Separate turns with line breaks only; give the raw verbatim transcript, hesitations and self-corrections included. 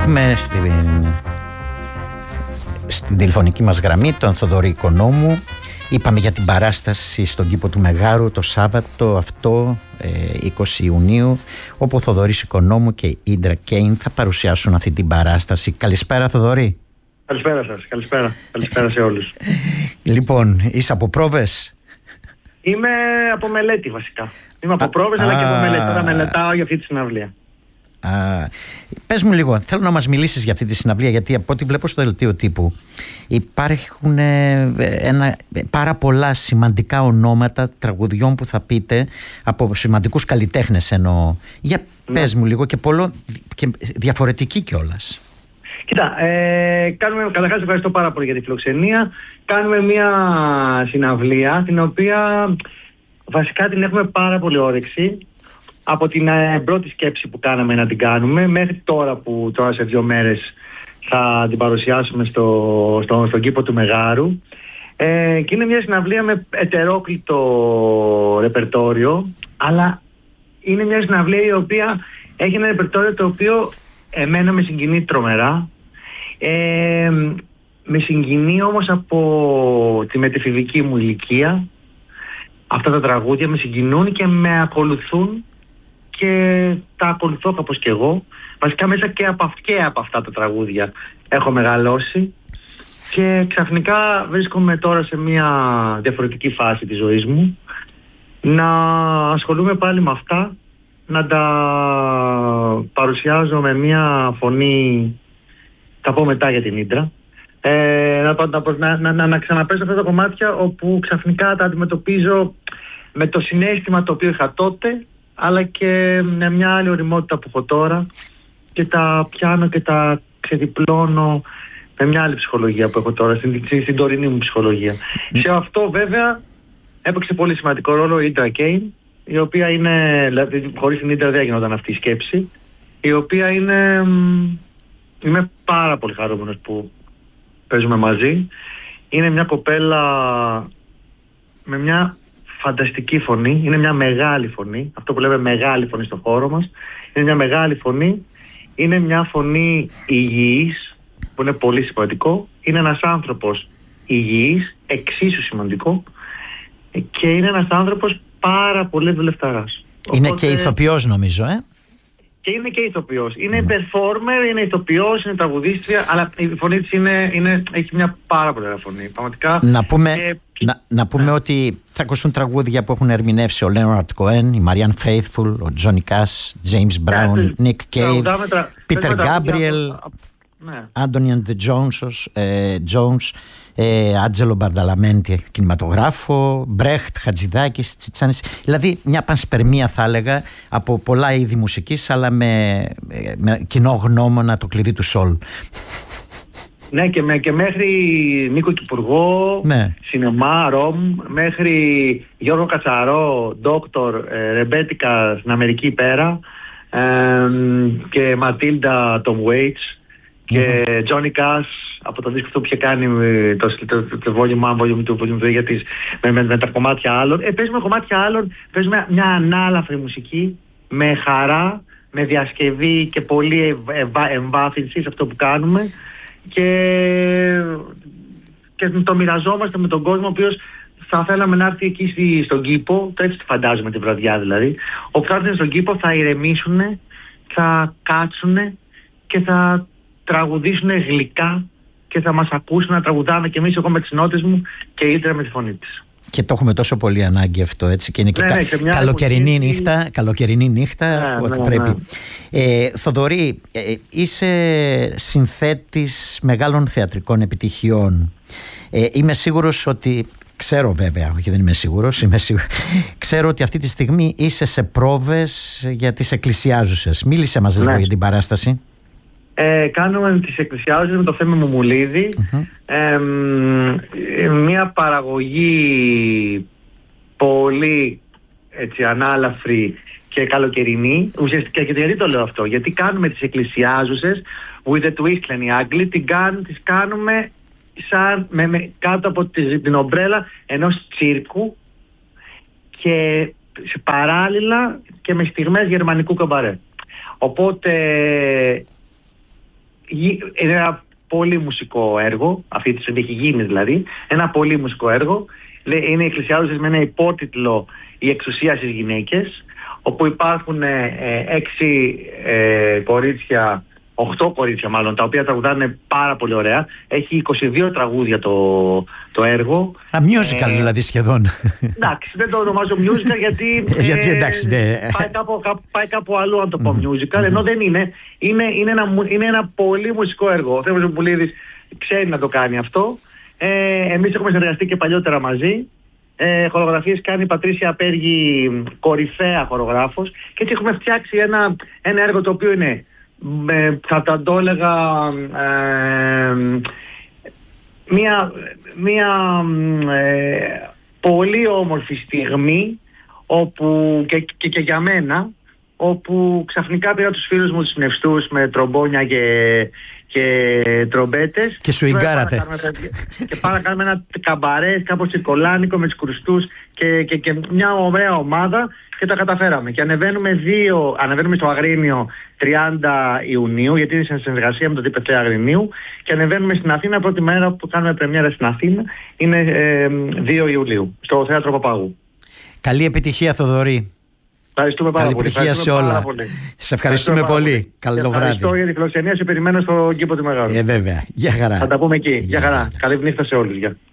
Έχουμε στην, στην τηλεφωνική μας γραμμή τον Θοδωρή Οικονόμου. Είπαμε για την παράσταση στον κήπο του Μεγάρου το Σάββατο αυτό, είκοσι Ιουνίου, όπου ο Θοδωρής Οικονόμου και η Ίντρα Κέιν θα παρουσιάσουν αυτή την παράσταση. Καλησπέρα, Θοδωρή.
Καλησπέρα σας, καλησπέρα, καλησπέρα σε όλους.
Λοιπόν, είσαι από πρόβες?
Είμαι από μελέτη βασικά. Είμαι από πρόβες αλλά και από μελέτη. Τώρα μελετάω για αυτή τη συναυλία.
Α, πες μου λίγο, θέλω να μας μιλήσεις για αυτή τη συναυλία, γιατί από ό,τι βλέπω στο δελτίο τύπου υπάρχουν ένα, πάρα πολλά σημαντικά ονόματα τραγουδιών που θα πείτε από σημαντικούς καλλιτέχνες εννοώ. Για ναι. Πες μου λίγο και, πολλο, και διαφορετική κιόλας.
Κοίτα, ε, κάνουμε, καταρχάς ευχαριστώ πάρα πολύ για τη φιλοξενία. Κάνουμε μια συναυλία την οποία βασικά την έχουμε πάρα πολύ όρεξη. Από την ε, πρώτη σκέψη που κάναμε να την κάνουμε μέχρι τώρα που τώρα σε δύο μέρες θα την παρουσιάσουμε στο, στο, στον κήπο του Μεγάρου. Ε, και είναι μια συναυλία με ετερόκλητο ρεπερτόριο, αλλά είναι μια συναυλία η οποία έχει ένα ρεπερτόριο το οποίο εμένα με συγκινεί τρομερά. Ε, με συγκινεί όμως από τη μετεφηβική μου ηλικία. Αυτά τα τραγούδια με συγκινούν και με ακολουθούν και τα ακολουθώ κάπως κι εγώ. Βασικά μέσα και από, και από αυτά τα τραγούδια έχω μεγαλώσει και ξαφνικά βρίσκομαι τώρα σε μια διαφορετική φάση της ζωής μου να ασχολούμαι πάλι με αυτά, να τα παρουσιάζω με μια φωνή, θα πω μετά για την Ίντρα, ε, να, να, να, να, να ξαναπέσω αυτά τα κομμάτια όπου ξαφνικά τα αντιμετωπίζω με το συναίσθημα το οποίο είχα τότε, αλλά και με μια άλλη ωριμότητα που έχω τώρα και τα πιάνω και τα ξεδιπλώνω με μια άλλη ψυχολογία που έχω τώρα, στην, στην τωρινή μου ψυχολογία. Mm. Σε αυτό βέβαια έπαιξε πολύ σημαντικό ρόλο η Ίντρα Κέιν, η οποία είναι, δηλαδή χωρίς την Ίντρα δεν γινόταν αυτή η σκέψη, η οποία είναι, είμαι πάρα πολύ χαρούμενος που παίζουμε μαζί. Είναι μια κοπέλα με μια φανταστική φωνή, είναι μια μεγάλη φωνή, αυτό που λέμε μεγάλη φωνή στον χώρο μας, είναι μια μεγάλη φωνή, είναι μια φωνή υγιής, που είναι πολύ σημαντικό, είναι ένας άνθρωπος υγιής, εξίσου σημαντικό, και είναι ένας άνθρωπος πάρα πολύ δουλευταράς.
Είναι
Οπότε...
και ηθοποιός νομίζω, ε?
Και είναι και ηθοποιός. Είναι mm. performer, είναι ηθοποιός, είναι τραγουδίστρια, αλλά η φωνή της είναι, είναι, έχει μια πάρα πολύ ωραία φωνή. Πραγματικά.
Να πούμε,
και...
να, να πούμε ναι. ότι θα ακούσουν τραγούδια που έχουν ερμηνεύσει ο Λέοναρντ Κοέν, η Μαριάν Φέιθφουλ, ο Τζόνι Κάς, Τζέιμς Μπράουν, Νικ Κέιβ, Πίτερ Γκάμπριελ, Άντονι and the Jones, Άντζελο Μπαρνταλαμέντι κινηματογράφο, Μπρέχτ, Χατζηδάκης, Τσιτσάνης. Δηλαδή μια πανσπερμία θα έλεγα από πολλά είδη μουσικής, αλλά με, με κοινό γνώμονα το κλειδί του σολ.
Ναι, και, με, και μέχρι Νίκο Κυπουργό, ναι. Σινεμά, Ρομ, μέχρι Γιώργο Κατσαρό, Δόκτωρ, ε, Ρεμπέτικα στην Αμερική πέρα, ε, και Ματίλντα Τομ Βέιτς και Τζόνι Κάς από το δίσκο αυτό που είχε κάνει το, το, το, το volume one, volume two, volume three για τις, με, με, με τα κομμάτια άλλων. Ε, παίζουμε κομμάτια άλλων, παίζουμε μια ανάλαφρη μουσική με χαρά, με διασκευή και πολύ ευ, ευ, εμβάθυνση σε αυτό που κάνουμε και, και το μοιραζόμαστε με τον κόσμο ο οποίος θα θέλαμε να έρθει εκεί στον κήπο, το έτσι τη φαντάζομαι τη βραδιά δηλαδή, όπου θα έρθουν στον κήπο, θα ηρεμήσουν, θα κάτσουν και θα τραγουδήσουν γλυκά και θα μας ακούσουν να τραγουδάμε και εμείς, εγώ με τις νότες μου και η Ίντρα με τη φωνή της. Και
το έχουμε τόσο πολύ ανάγκη αυτό, έτσι, και είναι και
ναι,
κα...
ναι,
καλοκαιρινή
εποχή...
νύχτα, καλοκαιρινή νύχτα,
ναι,
ότι
ναι,
πρέπει.
Ναι.
Ε, Θοδωρή, ε, είσαι συνθέτης μεγάλων θεατρικών επιτυχιών. Ε, είμαι σίγουρος ότι, ξέρω βέβαια, όχι δεν είμαι σίγουρος, είμαι σίγουρος, ξέρω ότι αυτή τη στιγμή είσαι σε πρόβες για τις εκκλησιάζουσες. Μίλησε μας λίγο
ναι.
για την παράσταση.
Ε, κάνουμε τις εκκλησιάζουσες με το Θέμη Μουμουλίδη, mm-hmm. ε, μια παραγωγή πολύ έτσι, ανάλαφρη και καλοκαιρινή. Ουσιαστικά, και γιατί το λέω αυτό, γιατί κάνουμε τις εκκλησιάζουσες with a twist, λένε οι Άγγλοι, την κάνουν, τις κάνουμε σαν, με, με, κάτω από τη, την ομπρέλα ενός τσίρκου και παράλληλα και με στιγμές γερμανικού καμπαρέ. Οπότε είναι ένα πολύ μουσικό έργο, αυτή τη στιγμή έχει γίνει δηλαδή, ένα πολύ μουσικό έργο. Είναι εκκλησιάζοντας με ένα υπότιτλο «Η εξουσία στις γυναίκες», όπου υπάρχουν ε, έξι ε, κορίτσια, οχτώ κορίτσια μάλλον, τα οποία τραγουδάνε πάρα πολύ ωραία. Έχει είκοσι δύο τραγούδια το, το έργο.
Α, musical ε, δηλαδή σχεδόν.
Εντάξει, δεν το ονομάζω musical γιατί, ε,
γιατί εντάξει, ναι.
πάει, κάπου, πάει κάπου αλλού αν το πω musical, ενώ δεν είναι. Είναι, είναι, ένα, είναι ένα πολύ μουσικό έργο. Ο Θέμος Βουλίδης ξέρει να το κάνει αυτό. Ε, εμείς έχουμε συνεργαστεί και παλιότερα μαζί. Ε, χορογραφίες κάνει η Πατρίσια Απέργη, κορυφαία χορογράφος, και έτσι έχουμε φτιάξει ένα, ένα έργο το οποίο είναι, ε, θα το έλεγα, ε, μια, μια ε, πολύ όμορφη στιγμή, όπου και, και, και για μένα, όπου ξαφνικά πήρα τους φίλους μου τους συνευστούς με τρομπόνια και, και τρομπέτες
και σου ιγκάρατε
και πάμε να κάνουμε ένα καμπαρέ κάπως τσιρκολάνικο με τους κρουστούς και, και, και μια ωραία ομάδα, και τα καταφέραμε και ανεβαίνουμε, δύο, ανεβαίνουμε στο Αγρίνιο τριάντα Ιουνίου, γιατί είναι σε συνεργασία με τον ΤΠΤ Αγρινίου, και ανεβαίνουμε στην Αθήνα. Πρώτη μέρα που κάνουμε πρεμιέρα στην Αθήνα είναι ε, δύο Ιουλίου στο Θέατρο Παπάγου.
Καλή επιτυχία, Θοδωρή.
Ευχαριστούμε πάρα
Καλή
πολύ.
επιτυχία σε όλα. Σε ευχαριστούμε πολύ. πολύ. Καλό βράδυ.
Ευχαριστώ για τη φιλοξενία. Σε περιμένω στο κήπο του Μεγάλου.
Ε, βέβαια. Γεια χαρά.
Θα τα πούμε εκεί. Γεια χαρά. Καλή νύχτα σε όλους. Γεια.